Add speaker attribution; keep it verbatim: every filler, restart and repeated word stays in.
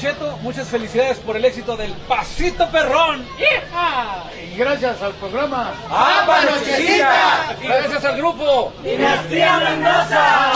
Speaker 1: Cheto, muchas felicidades por el éxito del Pasito Perrón.
Speaker 2: ¡Hija! Y gracias al programa
Speaker 1: ¡Apa Nochecita! Y gracias al grupo
Speaker 3: Dinastía Mendoza.